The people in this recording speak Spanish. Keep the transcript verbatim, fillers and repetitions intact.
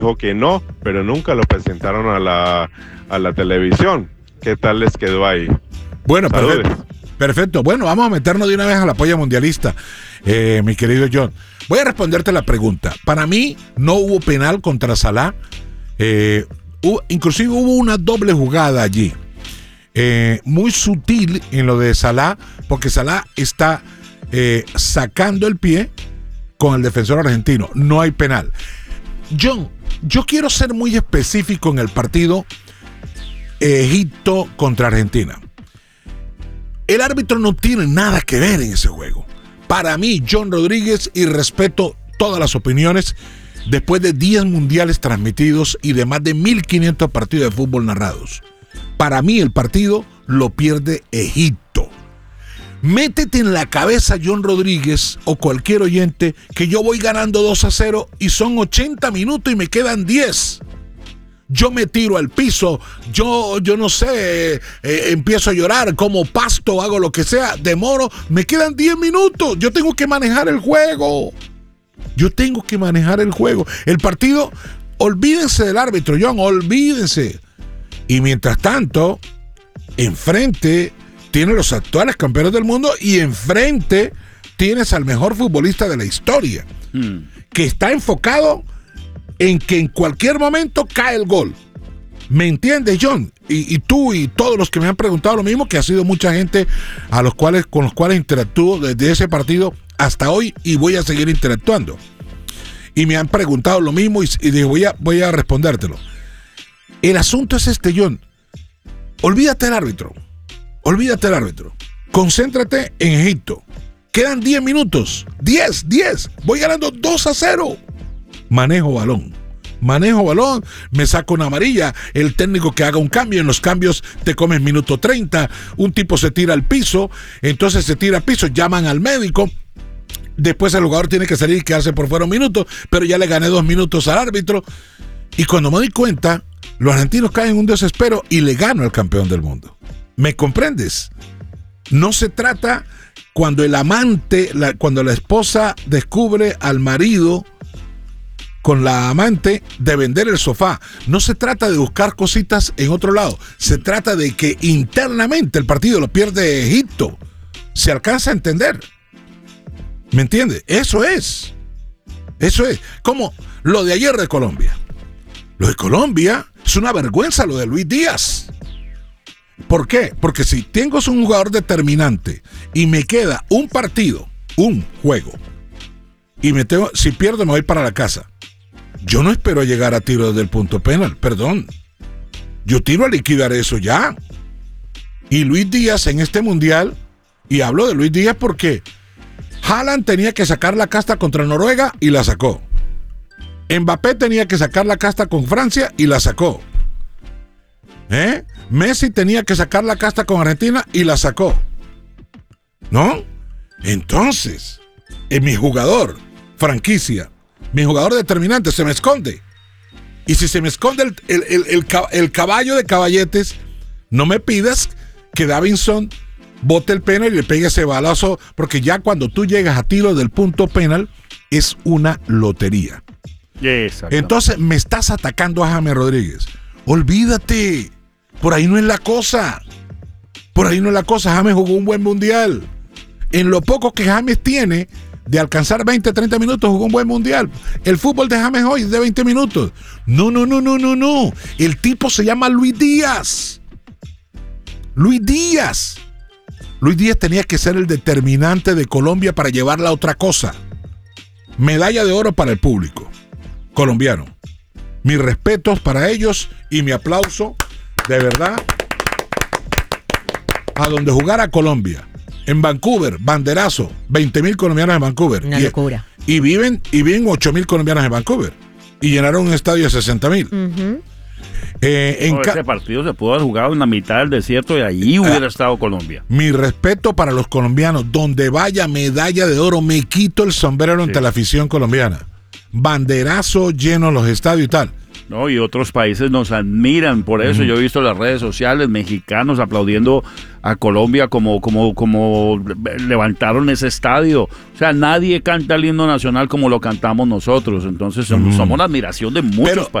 dijo que no, pero nunca lo presentaron a la, a la televisión. ¿Qué tal les quedó ahí? Bueno, Saludes. perfecto. Perfecto. Bueno, vamos a meternos de una vez a la polla mundialista, eh, mi querido John. Voy a responderte la pregunta. Para mí no hubo penal contra Salah. Eh, hubo, inclusive hubo una doble jugada allí. Eh, muy sutil en lo de Salah, porque Salah está eh, sacando el pie con el defensor argentino. No hay penal. John, yo quiero ser muy específico en el partido Egipto contra Argentina. El árbitro no tiene nada que ver en ese juego. Para mí, John Rodríguez, y respeto todas las opiniones, después de diez mundiales transmitidos y de más de mil quinientos partidos de fútbol narrados, para mí el partido lo pierde Egipto. Métete en la cabeza, John Rodríguez, o cualquier oyente, que yo voy ganando dos a cero y son ochenta minutos y me quedan diez. Yo me tiro al piso, yo, yo no sé, eh, empiezo a llorar, como pasto, hago lo que sea, demoro, me quedan diez minutos, yo tengo que manejar el juego. Yo tengo que manejar el juego. El partido, olvídense del árbitro, John, olvídense. Y mientras tanto, enfrente tienes los actuales campeones del mundo y enfrente tienes al mejor futbolista de la historia, mm. que está enfocado en que en cualquier momento cae el gol. ¿Me entiendes, John? Y, y tú y todos los que me han preguntado lo mismo, que ha sido mucha gente a los cuales, con los cuales interactúo desde ese partido hasta hoy y voy a seguir interactuando. Y me han preguntado lo mismo y, y digo, voy a, voy a respondértelo. El asunto es este, John. Olvídate del árbitro. Olvídate del árbitro. Concéntrate en Egipto. Quedan diez minutos. diez, diez. Voy ganando dos a cero. Manejo balón. Manejo balón, me saco una amarilla, el técnico que haga un cambio, en los cambios te comes minuto treinta, un tipo se tira al piso, entonces se tira al piso, llaman al médico, después el jugador tiene que salir y quedarse por fuera un minuto, pero ya le gané dos minutos al árbitro, y cuando me doy cuenta, los argentinos caen en un desespero y le gano al campeón del mundo. ¿Me comprendes? No se trata cuando el amante, la, cuando la esposa descubre al marido con la amante de vender el sofá. No se trata de buscar cositas en otro lado. Se trata de que internamente el partido lo pierde Egipto. Se alcanza a entender. ¿Me entiende? Eso es. Eso es. Como lo de ayer de Colombia. Lo de Colombia es una vergüenza, lo de Luis Díaz. ¿Por qué? Porque si tengo un jugador determinante y me queda un partido, un juego, y me tengo, si pierdo me voy para la casa. Yo no espero llegar a tiro desde el punto penal, perdón. Yo tiro a liquidar eso ya. Y Luis Díaz en este mundial, y hablo de Luis Díaz porque Haaland tenía que sacar la casta contra Noruega y la sacó. Mbappé tenía que sacar la casta con Francia y la sacó. ¿Eh? Messi tenía que sacar la casta con Argentina y la sacó. ¿No? Entonces, en mi jugador, franquicia, mi jugador determinante se me esconde. Y si se me esconde el, el, el, el, el caballo de caballetes, no me pidas que Davinson bote el penal y le pegue ese balazo, porque ya cuando tú llegas a tiro del punto penal, es una lotería. Entonces me estás atacando a James Rodríguez. Olvídate. Por ahí no es la cosa. Por ahí no es la cosa. James jugó un buen mundial. En lo poco que James tiene de alcanzar veinte, treinta minutos, jugó un buen mundial. El fútbol de James hoy es de veinte minutos. No, no, no, no, no, no. El tipo se llama Luis Díaz. Luis Díaz. Luis Díaz tenía que ser el determinante de Colombia para llevarla a otra cosa. Medalla de oro para el público colombiano. Mis respetos para ellos y mi aplauso, de verdad, a donde jugara Colombia. En Vancouver, banderazo, veinte mil colombianos en Vancouver. Una y, locura. Y viven, y viven ocho mil colombianos en Vancouver. Y llenaron un estadio de sesenta mil. Uh-huh. Eh, en no, ca- ese partido se pudo haber jugado en la mitad del desierto y allí hubiera ah, estado Colombia. Mi respeto para los colombianos. Donde vaya medalla de oro, me quito el sombrero sí. ante la afición colombiana. Banderazo lleno los estadios y tal. No, y otros países nos admiran por eso. Uh-huh. Yo he visto las redes sociales mexicanos aplaudiendo a Colombia como, como, como levantaron ese estadio. O sea, nadie canta el himno nacional como lo cantamos nosotros. Entonces somos, uh-huh. somos la admiración de muchos Pero, países.